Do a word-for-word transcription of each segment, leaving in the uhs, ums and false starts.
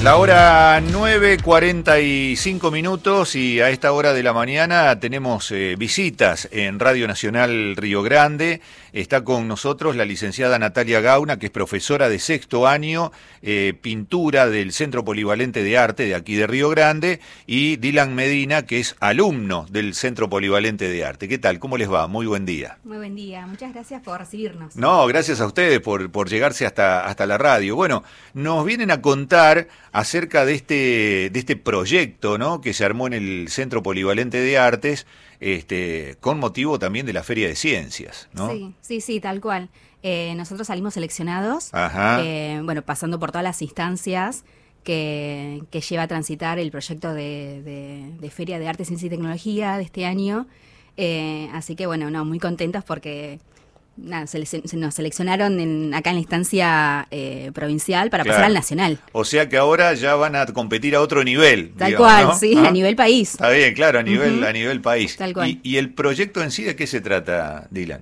La hora nueve cuarenta y cinco minutos y a esta hora de la mañana tenemos eh, visitas en Radio Nacional Río Grande. Está con nosotros la licenciada Natalia Gauna, que es profesora de sexto año, eh, pintura del Centro Polivalente de Arte de aquí de Río Grande, y Dylan Medina, que es alumno del Centro Polivalente de Arte. ¿Qué tal? ¿Cómo les va? Muy buen día. Muy buen día. Muchas gracias por recibirnos. No, gracias a ustedes por, por llegarse hasta, hasta la radio. Bueno, nos vienen a contar acerca de este, de este proyecto, ¿no?, que se armó en el Centro Polivalente de Artes, este, con motivo también de la Feria de Ciencias, ¿no? Sí, sí, sí, tal cual. Eh, nosotros salimos seleccionados, eh, bueno, pasando por todas las instancias que, que lleva a transitar el proyecto de, de, de Feria de Arte, Ciencia y Tecnología de este año. Eh, así que, bueno, no, muy contentos porque... Nada, se, se nos seleccionaron en, acá en la instancia eh, provincial para claro. pasar al nacional. O sea que ahora ya van a competir a otro nivel. Tal digamos, cual, ¿no? sí, ¿Ah? a nivel país. Está bien, claro, a nivel, uh-huh. a nivel país. Tal cual. ¿Y, ¿Y el proyecto en sí de qué se trata, Dylan?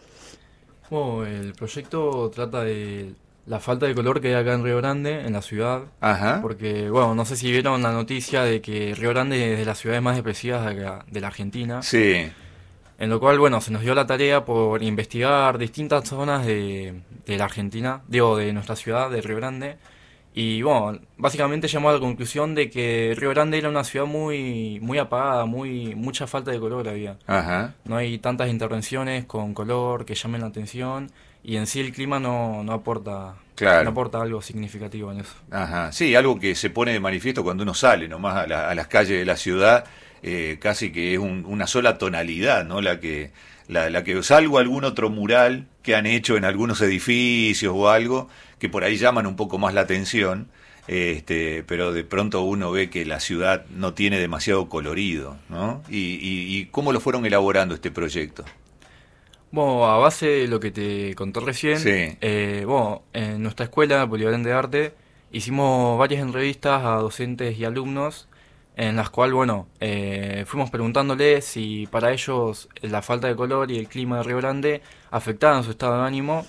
Bueno, el proyecto trata de la falta de color que hay acá en Río Grande, en la ciudad. Ajá. Porque, bueno, no sé si vieron la noticia de que Río Grande es de las ciudades más depresivas de la, de la Argentina. Sí. En lo cual, bueno, se nos dio la tarea por investigar distintas zonas de, de la Argentina, digo, de nuestra ciudad, de Río Grande. Y, bueno, básicamente llegamos a la conclusión de que Río Grande era una ciudad muy muy apagada, muy mucha falta de color había. Ajá. No hay tantas intervenciones con color que llamen la atención y en sí el clima no, no aporta... Claro. No aporta algo significativo en eso. Ajá. Sí, algo que se pone de manifiesto cuando uno sale nomás a, la, a las calles de la ciudad. Eh, casi que es un, una sola tonalidad, ¿no? La que, la, la que salvo algún otro mural que han hecho en algunos edificios o algo, que por ahí llaman un poco más la atención, este, pero de pronto uno ve que la ciudad no tiene demasiado colorido, ¿no? ¿Y, y, y cómo lo fueron elaborando este proyecto? Bueno, a base de lo que te conté recién, sí. eh, bueno, en nuestra escuela Polivalente de Arte hicimos varias entrevistas a docentes y alumnos en las cuales, bueno, eh, fuimos preguntándoles si para ellos la falta de color y el clima de Río Grande afectaban su estado de ánimo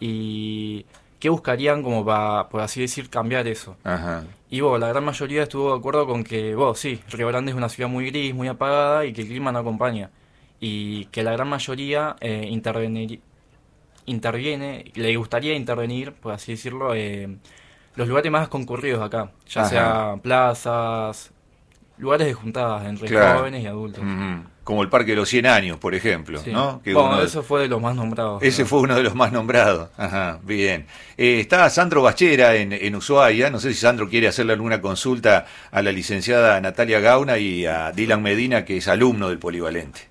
y qué buscarían como para, por así decir, cambiar eso. Ajá. Y bueno, la gran mayoría estuvo de acuerdo con que, bueno, sí, Río Grande es una ciudad muy gris, muy apagada y que el clima no acompaña. Y que la gran mayoría eh, intervenir, interviene, le gustaría intervenir, por así decirlo, eh, los lugares más concurridos acá, ya Ajá. sea plazas... lugares de juntadas entre claro. jóvenes y adultos. Uh-huh. Como el Parque de los cien años, por ejemplo, sí. ¿no? Que bueno, uno de... eso fue de los más nombrados. Ese ¿no? fue uno de los más nombrados. Ajá, bien. Eh, está Sandro Bachera en, en Ushuaia. No sé si Sandro quiere hacerle alguna consulta a la licenciada Natalia Gauna y a Dylan Medina, que es alumno del Polivalente.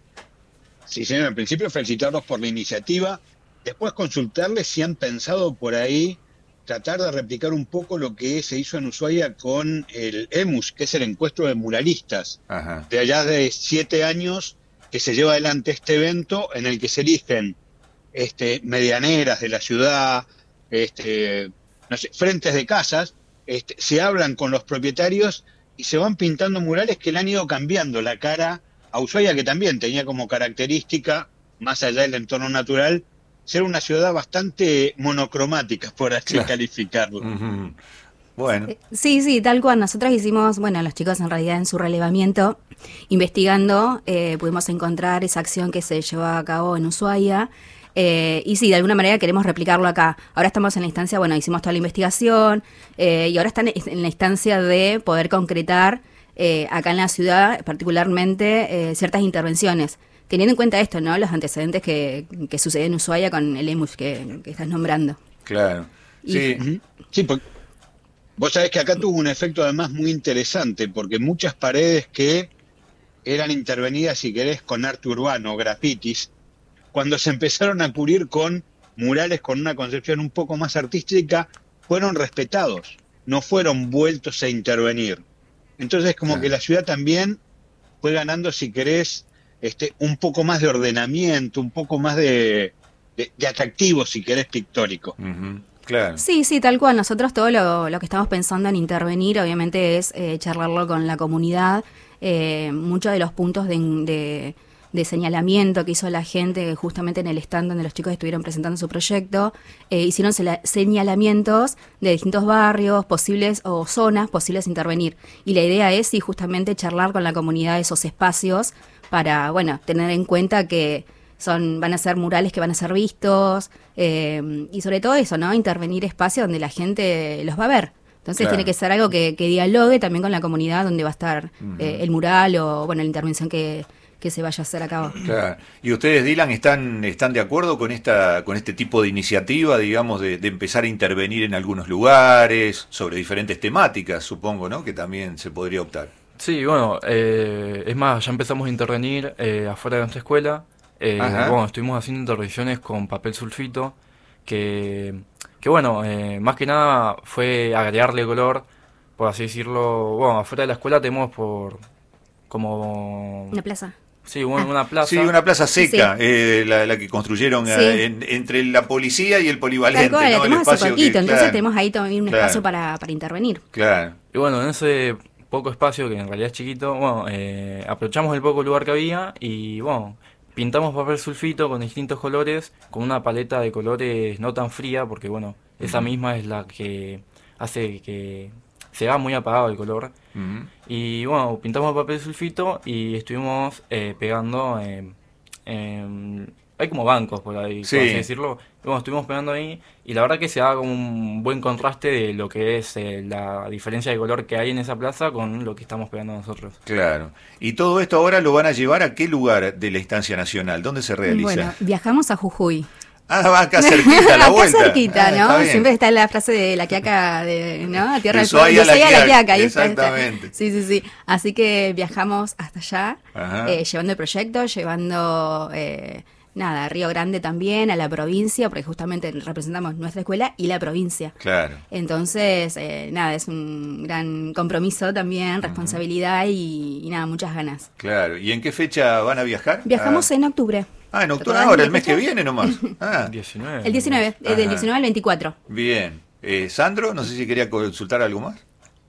Sí, señor. En principio, felicitarlos por la iniciativa. Después, consultarles si han pensado por ahí tratar de replicar un poco lo que se hizo en Ushuaia con el EMUS, que es el encuentro de muralistas. Ajá. De allá de siete años que se lleva adelante este evento en el que se eligen este, medianeras de la ciudad, este, no sé, frentes de casas, este, se hablan con los propietarios y se van pintando murales que le han ido cambiando la cara a Ushuaia, que también tenía como característica, más allá del entorno natural, ser una ciudad bastante monocromática, por así claro. calificarlo. Uh-huh. Bueno. Sí, sí, tal cual. Nosotros hicimos, bueno, los chicos en realidad en su relevamiento, investigando, eh, pudimos encontrar esa acción que se llevó a cabo en Ushuaia. Eh, y sí, de alguna manera queremos replicarlo acá. Ahora estamos en la instancia, bueno, hicimos toda la investigación eh, y ahora están en la instancia de poder concretar eh, acá en la ciudad, particularmente, eh, ciertas intervenciones. Teniendo en cuenta esto, ¿no? Los antecedentes que, que sucede en Ushuaia con el EMUS que, que estás nombrando. Claro. Y, sí. Uh-huh. Sí, porque vos sabés que acá tuvo un efecto además muy interesante, porque muchas paredes que eran intervenidas, si querés, con arte urbano, grafitis, cuando se empezaron a cubrir con murales con una concepción un poco más artística, fueron respetados, no fueron vueltos a intervenir. Entonces, como claro. que la ciudad también fue ganando, si querés, Este, un poco más de ordenamiento, un poco más de, de, de atractivo, si querés, pictórico. Uh-huh. Claro. Sí, sí, tal cual. Nosotros todo lo, lo que estamos pensando en intervenir, obviamente, es eh, charlarlo con la comunidad. Eh, muchos de los puntos de, de, de señalamiento que hizo la gente justamente en el stand donde los chicos estuvieron presentando su proyecto. Eh, hicieron sela- señalamientos de distintos barrios posibles o zonas posibles de intervenir. Y la idea es sí, justamente charlar con la comunidad de esos espacios para, bueno, tener en cuenta que son van a ser murales que van a ser vistos eh, y sobre todo eso, ¿no? Intervenir espacios donde la gente los va a ver. Entonces Claro. tiene que ser algo que, que dialogue también con la comunidad donde va a estar uh-huh. eh, el mural o, bueno, la intervención que, que se vaya a hacer a cabo. Claro. ¿Y ustedes, Dylan, están están de acuerdo con esta con este tipo de iniciativa, digamos, de, de empezar a intervenir en algunos lugares, sobre diferentes temáticas, supongo, ¿no? Que también se podría optar. Sí, bueno, eh, es más, ya empezamos a intervenir eh, afuera de nuestra escuela. Eh, bueno, estuvimos haciendo intervenciones con papel sulfito, que, que bueno, eh, más que nada fue agregarle color, por así decirlo. Bueno, afuera de la escuela tenemos por como... Una plaza. Sí, una, una plaza. Sí, una plaza seca, sí. eh, la, la que construyeron sí. eh, en, entre la policía y el polivalente. Tal cual, ¿no? la tenemos hace poquito, que, entonces claro, tenemos ahí también un claro. espacio para, para intervenir. Claro. Y bueno, en ese poco espacio, que en realidad es chiquito, bueno, eh, aprovechamos el poco lugar que había y bueno, pintamos papel sulfito con distintos colores, con una paleta de colores no tan fría, porque bueno, uh-huh. esa misma es la que hace que se va muy apagado el color. Uh-huh. Y bueno, pintamos papel sulfito y estuvimos eh, pegando, eh, eh, hay como bancos por ahí, sí. por así decirlo. Y bueno, estuvimos pegando ahí y la verdad que se da como un buen contraste de lo que es eh, la diferencia de color que hay en esa plaza con lo que estamos pegando nosotros. Claro. ¿Y todo esto ahora lo van a llevar a qué lugar de la Instancia Nacional? ¿Dónde se realiza? Bueno, viajamos a Jujuy. Ah, va acá cerquita, a la vuelta. Acá cerquita, ah, ¿no? Está Siempre está la frase de la quiaca, de, ¿no? A tierra de del fuego. Ushuaia a la, la quiaca. Exactamente. Está. Sí, sí, sí. Así que viajamos hasta allá, eh, llevando el proyecto, llevando... Eh, Nada, a Río Grande también, a la provincia, porque justamente representamos nuestra escuela y la provincia. Claro. Entonces, eh, nada, es un gran compromiso también, responsabilidad uh-huh. y, y nada, muchas ganas. Claro. ¿Y en qué fecha van a viajar? Viajamos ah. en octubre. Ah, en octubre ahora, el mes que viene nomás. Ah. diecinueve. El diecinueve, eh, del diecinueve al veinticuatro. Bien. Eh, Sandro, no sé si quería consultar algo más.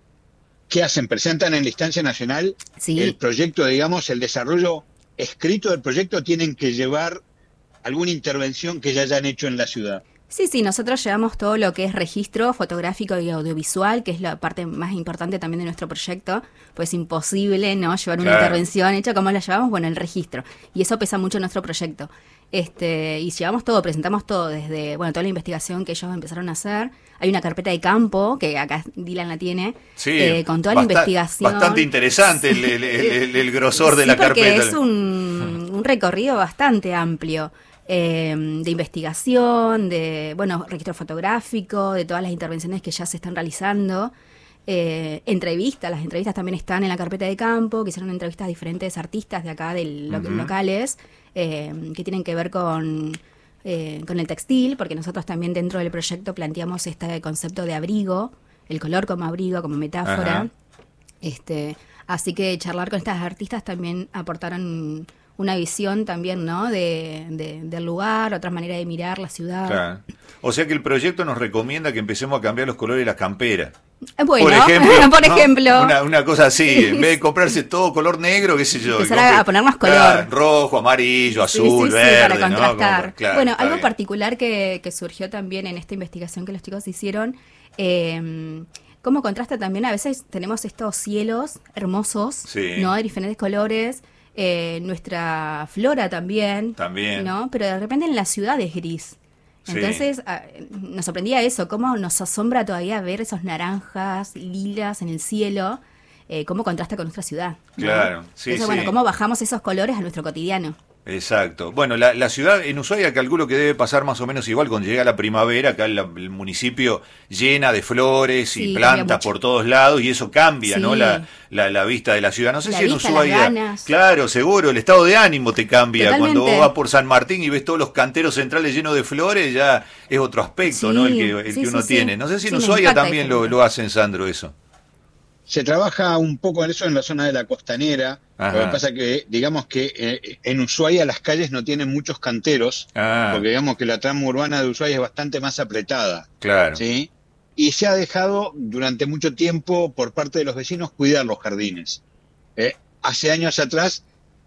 ¿Qué hacen? ¿Presentan en la Instancia Nacional sí. el proyecto, digamos, el desarrollo escrito del proyecto? ¿Tienen que llevar alguna intervención que ya hayan hecho en la ciudad? Sí, sí, nosotros llevamos todo lo que es registro fotográfico y audiovisual, que es la parte más importante también de nuestro proyecto, pues es imposible, ¿no?, llevar una claro. intervención hecha. ¿Cómo la llevamos? Bueno, el registro. Y eso pesa mucho en nuestro proyecto. Este, y llevamos todo, presentamos todo, desde, bueno, toda la investigación que ellos empezaron a hacer. Hay una carpeta de campo, que acá Dylan la tiene, sí, eh, con toda bastante, la investigación. Bastante interesante el, el, el, el, el grosor sí, de la carpeta. Porque es un, un recorrido bastante amplio. Eh, de investigación, de, bueno, registro fotográfico, de todas las intervenciones que ya se están realizando, eh, entrevistas, las entrevistas también están en la carpeta de campo, que hicieron entrevistas a diferentes artistas de acá, de lo, uh-huh. locales, eh, que tienen que ver con, eh, con el textil, porque nosotros también dentro del proyecto planteamos este concepto de abrigo, el color como abrigo, como metáfora, uh-huh. este, así que charlar con estas artistas también aportaron una visión también, ¿no?, de, de, del lugar, otra manera de mirar la ciudad. Claro. O sea que el proyecto nos recomienda que empecemos a cambiar los colores de las camperas. Bueno, por ejemplo, por ejemplo. ¿no? Una, una cosa así, en vez de comprarse todo color negro, qué sé yo. Empezar a, a poner más color. Claro, rojo, amarillo, azul, sí, sí, verde. Sí, para contrastar. ¿no? Claro, bueno, algo bien. particular que, que surgió también en esta investigación que los chicos hicieron, eh, cómo contrasta también, a veces tenemos estos cielos hermosos, sí. ¿no?, de diferentes colores. Eh, nuestra flora también, también, ¿no? Pero de repente en la ciudad es gris. Entonces sí. a, nos sorprendía eso, cómo nos asombra todavía ver esos naranjas, lilas en el cielo, eh, cómo contrasta con nuestra ciudad, ¿no? Claro, sí, Entonces, sí. bueno, cómo bajamos esos colores a nuestro cotidiano. Exacto. Bueno, la, la ciudad en Ushuaia calculo que debe pasar más o menos igual cuando llega la primavera, acá el, el municipio llena de flores y sí, plantas por todos lados y eso cambia, sí. ¿no? La, la, la vista de la ciudad. No sé la si en vista, Ushuaia... Claro, seguro, el estado de ánimo te cambia. Totalmente. Cuando vos vas por San Martín y ves todos los canteros centrales llenos de flores, ya es otro aspecto, sí, ¿no? El que, el sí, que uno sí, tiene. Sí. No sé si en sí, Ushuaia también lo, lo hacen, Sandro, eso. Se trabaja un poco en eso en la zona de la costanera. Ajá. Lo que pasa que, digamos que eh, en Ushuaia las calles no tienen muchos canteros, ah. porque digamos que la trama urbana de Ushuaia es bastante más apretada. Claro. ¿Sí? Y se ha dejado durante mucho tiempo por parte de los vecinos cuidar los jardines. Eh, hace años atrás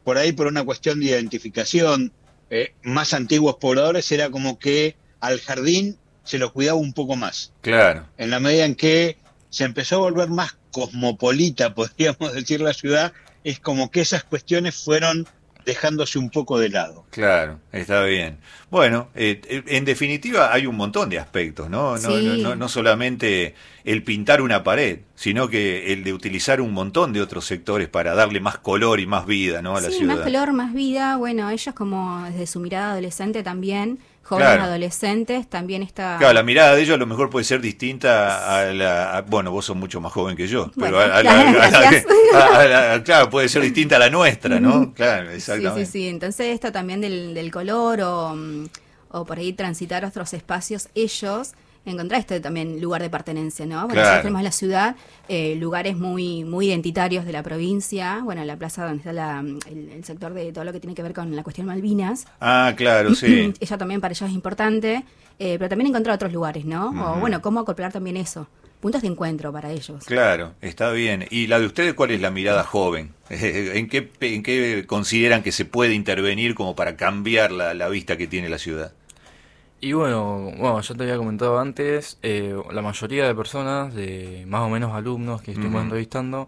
por ahí por una cuestión de identificación, eh, más antiguos pobladores, era como que al jardín se lo cuidaba un poco más. Claro. En la medida en que se empezó a volver más cosmopolita, podríamos decir, la ciudad, es como que esas cuestiones fueron dejándose un poco de lado. Claro, está bien. Bueno, eh, en definitiva hay un montón de aspectos, ¿no? No, Sí. no, no, no solamente el pintar una pared, sino que el de utilizar un montón de otros sectores para darle más color y más vida, ¿no? A la Sí, ciudad. más color, más vida. Bueno, ellos como desde su mirada adolescente también, jóvenes Claro. adolescentes, también está... Claro, la mirada de ellos a lo mejor puede ser distinta a la... a- bueno, vos sos mucho más joven que yo, pero Bueno, a, a la, a la- gracias. a- a la- claro, puede ser distinta a la nuestra, ¿no? Claro, exactamente. Sí, sí, sí. Entonces esto también del, del color o, mm, o por ahí transitar otros espacios, ellos encontrar este también lugar de pertenencia, ¿no? Bueno, Claro. nosotros tenemos la ciudad, eh, lugares muy muy identitarios de la provincia, bueno, la plaza donde está la, el, el sector de todo lo que tiene que ver con la cuestión Malvinas. Ah, claro, sí. Eso también para ellos es importante, eh, pero también encontrar otros lugares, ¿no? O Ujú. bueno, cómo acoplar también eso. Puntos de encuentro para ellos. Claro, está bien. ¿Y la de ustedes cuál es la mirada joven? ¿En qué, en qué consideran que se puede intervenir como para cambiar la, la vista que tiene la ciudad? Y bueno, bueno, ya te había comentado antes, eh, la mayoría de personas, de más o menos alumnos que estuvimos Ujú. entrevistando,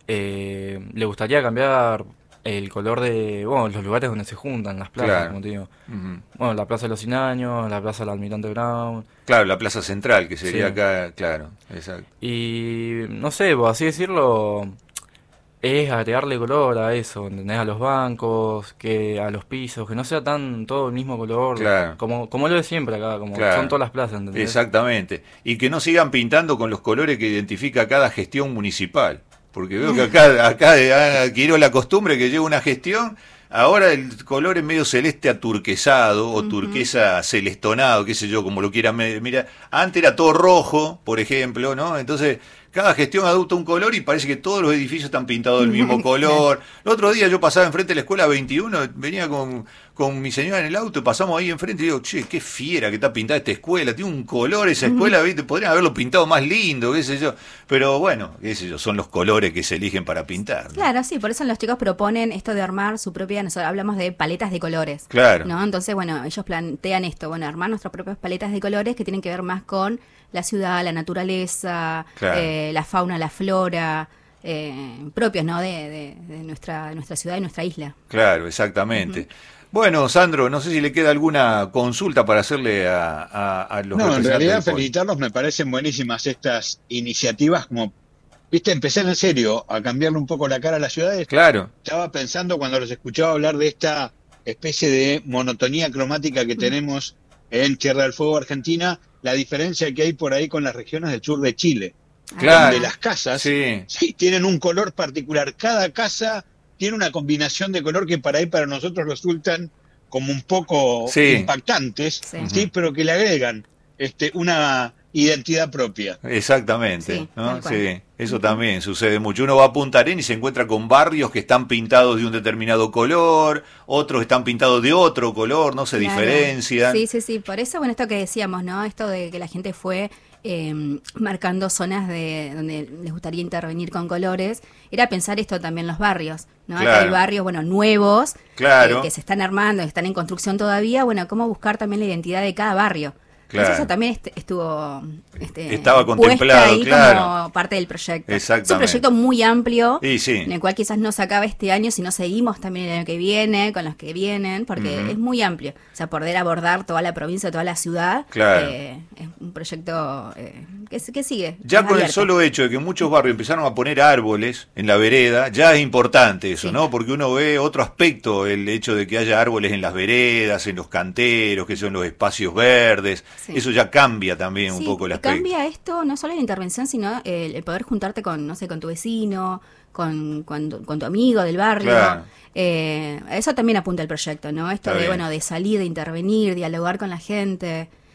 eh, le gustaría cambiar el color de, bueno, los lugares donde se juntan, las plazas, Claro. como te digo. Ujú. Bueno, la Plaza de los Cien Años, la Plaza del Almirante Brown. Claro, la plaza central, que sería Sí. acá, claro, exacto. Y no sé, por así decirlo, es agregarle color a eso, ¿entendés? A los bancos, que a los pisos, que no sea tan todo el mismo color, Claro. como, como lo de siempre acá, como Claro. son todas las plazas, ¿entendés? Exactamente. Y que no sigan pintando con los colores que identifica cada gestión municipal. Porque veo que acá, acá adquirió la costumbre que lleva una gestión, ahora el color es medio celeste aturquesado o turquesa celestonado, qué sé yo, como lo quieran me- mirar. Antes era todo rojo, por ejemplo, ¿no? Entonces, cada gestión adopta un color y parece que todos los edificios están pintados del mismo color. El otro día yo pasaba enfrente de la escuela veintiuno, venía con, con mi señora en el auto y pasamos ahí enfrente y digo, che, qué fiera que está pintada esta escuela, tiene un color esa escuela, ¿viste? Podrían haberlo pintado más lindo, qué sé yo. Pero bueno, qué sé yo, son los colores que se eligen para pintar, ¿no? Claro, sí, por eso los chicos proponen esto de armar su propia, nosotros hablamos de paletas de colores. Claro. ¿No? Entonces, bueno, ellos plantean esto, bueno, armar nuestras propias paletas de colores que tienen que ver más con la ciudad, la naturaleza, Claro. eh, la fauna, la flora, eh, propios, ¿no? De, de, de nuestra, nuestra ciudad y nuestra isla. Claro, exactamente. Bueno, Sandro, no sé si le queda alguna consulta para hacerle a, a, a los No, en representantes realidad del Poli. felicitarlos, me parecen buenísimas estas iniciativas, como, viste, empezar en serio a cambiarle un poco la cara a las ciudades. Claro, Estaba pensando cuando los escuchaba hablar de esta especie de monotonía cromática que tenemos en Tierra del Fuego, Argentina, la diferencia que hay por ahí con las regiones del sur de Chile, Claro. donde las casas sí, sí, tienen un color particular. Cada casa tiene una combinación de color que para ahí para nosotros resultan como un poco Sí. impactantes, Sí. sí, pero que le agregan este, una identidad propia. exactamente, Sí, ¿no? tal cual. Sí, eso también sucede mucho. Uno va a Punta Arenas y se encuentra con barrios que están pintados de un determinado color, otros están pintados de otro color, no se Claro. diferencian. Sí, sí, sí. Por eso, bueno, esto que decíamos, ¿no? Esto de que la gente fue eh, marcando zonas de donde les gustaría intervenir con colores, era pensar esto también en los barrios, ¿no? Acá Claro. hay barrios, bueno, nuevos, Claro. eh, que se están armando, que están en construcción todavía, bueno, cómo buscar también la identidad de cada barrio. Claro. Entonces eso también est- estuvo este, Estaba puesta contemplado, ahí claro. como parte del proyecto. Exactamente. Es un proyecto muy amplio, Y sí. en el cual quizás no se acaba este año, sino seguimos también el año que viene, con los que vienen, porque Ujú. es muy amplio. O sea, poder abordar toda la provincia, toda la ciudad, Claro. eh, es un proyecto eh, que, que sigue. Ya es con el abierto. solo hecho de que muchos barrios empezaron a poner árboles en la vereda, ya es importante eso, Sí. ¿no? Porque uno ve otro aspecto, el hecho de que haya árboles en las veredas, en los canteros, que son los espacios verdes, Sí. eso ya cambia también un Sí, poco el y aspecto. cambia esto no solo la intervención, sino el, el poder juntarte con, no sé, con tu vecino, con, con, tu- con tu amigo del barrio. Claro. Eh, a eso también apunta el proyecto, ¿no? Esto Está de, bien. bueno, de salir, de intervenir, dialogar con la gente.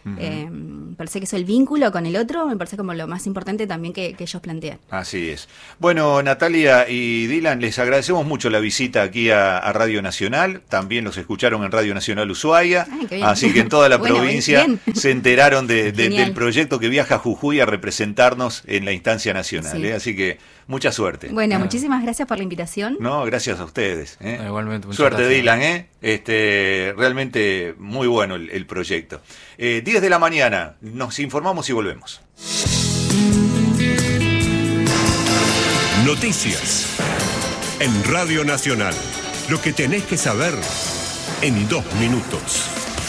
Uh-huh. Eh, me parece que eso, el vínculo con el otro, me parece como lo más importante también que, que ellos plantean. Así es. Bueno, Natalia y Dylan, les agradecemos mucho la visita aquí a, a Radio Nacional. También los escucharon en Radio Nacional Ushuaia. Ay, así que en toda la bueno, provincia se enteraron de, de, del proyecto que viaja a Jujuy a representarnos en la instancia nacional. Sí. ¿eh? Así que mucha suerte. Bueno, ah. muchísimas gracias por la invitación. No, gracias a ustedes. ¿eh? Igualmente. Suerte, gracias. Dylan. ¿eh? Este, realmente muy bueno el, el proyecto. Eh, diez de la mañana, nos informamos y volvemos. Noticias en Radio Nacional. Lo que tenés que saber en dos minutos.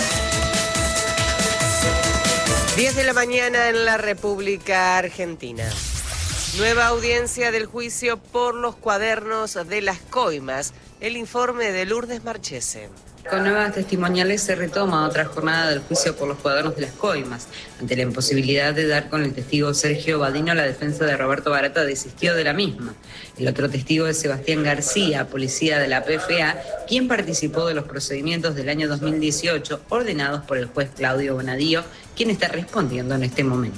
diez de la mañana en la República Argentina. Nueva audiencia del juicio por los cuadernos de las coimas. El informe de Lourdes Marchese. Con nuevas testimoniales se retoma otra jornada del juicio por los cuadernos de las coimas. Ante la imposibilidad de dar con el testigo Sergio Badino, la defensa de Roberto Barata desistió de la misma. El otro testigo es Sebastián García, policía de la P F A, quien participó de los procedimientos del año dos mil dieciocho ordenados por el juez Claudio Bonadío, quien está respondiendo en este momento.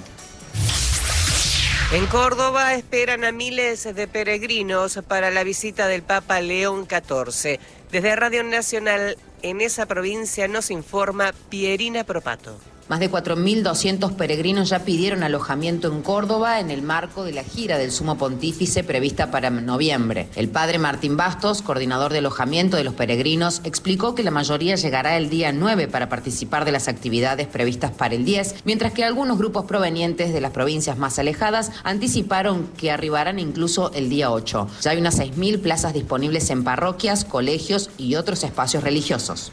En Córdoba esperan a miles de peregrinos para la visita del Papa León catorce. Desde Radio Nacional en esa provincia nos informa Pierina Propato. Más de cuatro mil doscientos peregrinos ya pidieron alojamiento en Córdoba en el marco de la gira del Sumo Pontífice prevista para noviembre. El padre Martín Bastos, coordinador de alojamiento de los peregrinos, explicó que la mayoría llegará el día nueve para participar de las actividades previstas para el diez, mientras que algunos grupos provenientes de las provincias más alejadas anticiparon que arribarán incluso el día ocho. Ya hay unas seis mil plazas disponibles en parroquias, colegios y otros espacios religiosos.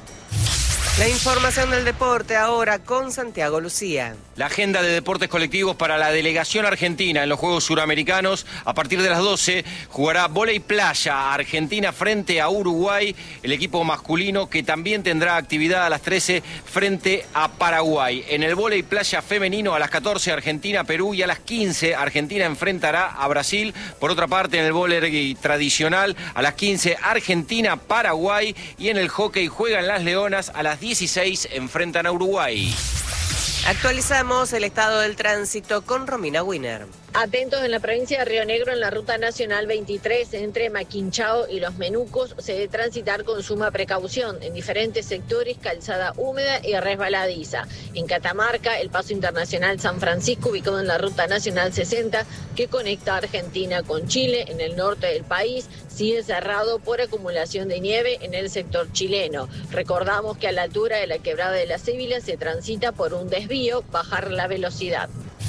La información del deporte ahora con Santiago Lucía. La agenda de deportes colectivos para la delegación argentina en los Juegos Suramericanos. A partir de las doce jugará vóley playa Argentina frente a Uruguay, el equipo masculino que también tendrá actividad a las trece frente a Paraguay. En el vóley playa femenino a las catorce Argentina, Perú, y a las quince Argentina enfrentará a Brasil. Por otra parte, en el vóley tradicional a las quince Argentina, Paraguay, y en el hockey juegan las Leonas a las dieciséis enfrentan a Uruguay. Actualizamos el estado del tránsito con Romina Wiener. Atentos en la provincia de Río Negro, en la ruta nacional veintitrés, entre Maquinchao y Los Menucos, se debe transitar con suma precaución. En diferentes sectores, calzada húmeda y resbaladiza. En Catamarca, el paso internacional San Francisco, ubicado en la ruta nacional sesenta, que conecta Argentina con Chile, en el norte del país, sigue cerrado por acumulación de nieve en el sector chileno. Recordamos que a la altura de la quebrada de la Cébila se transita por un desvío, bajar la velocidad.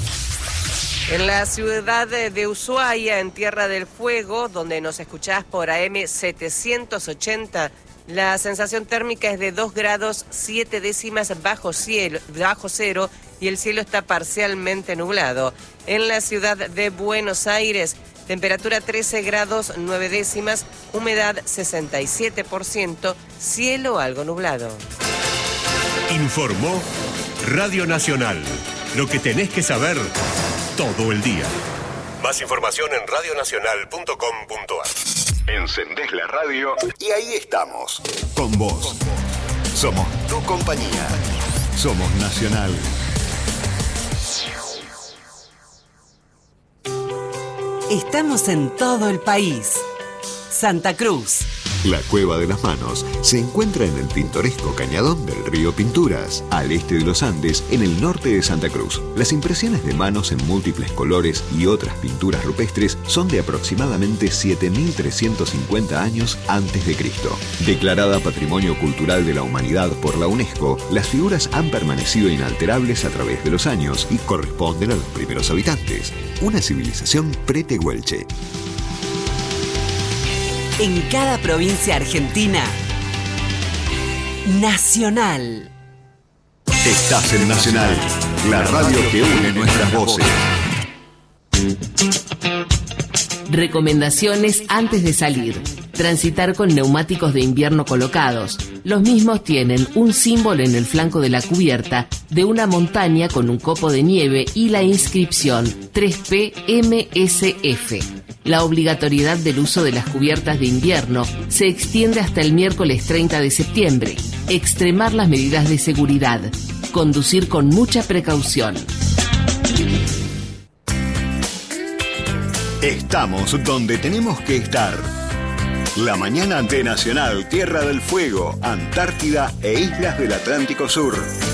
En la ciudad de Ushuaia, en Tierra del Fuego, donde nos escuchás por A M setecientos ochenta, la sensación térmica es de dos grados siete décimas bajo, cielo, bajo cero y el cielo está parcialmente nublado. En la ciudad de Buenos Aires, temperatura trece grados nueve décimas, humedad sesenta y siete por ciento, cielo algo nublado. Informó Radio Nacional. Lo que tenés que saber todo el día. Más información en radio nacional punto com punto a r. Encendés la radio y ahí estamos. Con vos. Somos tu compañía. Somos Nacional. Estamos en todo el país. Santa Cruz. La Cueva de las Manos se encuentra en el pintoresco cañadón del río Pinturas, al este de los Andes, en el norte de Santa Cruz. Las impresiones de manos en múltiples colores y otras pinturas rupestres son de aproximadamente siete mil trescientos cincuenta años antes de Cristo. Declarada Patrimonio Cultural de la Humanidad por la UNESCO, las figuras han permanecido inalterables a través de los años y corresponden a los primeros habitantes, una civilización pretehuelche. En cada provincia argentina, Nacional. Estás en Nacional, la radio que une nuestras voces. Recomendaciones antes de salir. Transitar con neumáticos de invierno colocados. Los mismos tienen un símbolo en el flanco de la cubierta de una montaña con un copo de nieve y la inscripción tres P M S F. La obligatoriedad del uso de las cubiertas de invierno se extiende hasta el miércoles treinta de septiembre. Extremar las medidas de seguridad. conducir con mucha precaución. Estamos donde tenemos que estar. La mañana de Nacional, Tierra del Fuego, Antártida e Islas del Atlántico Sur.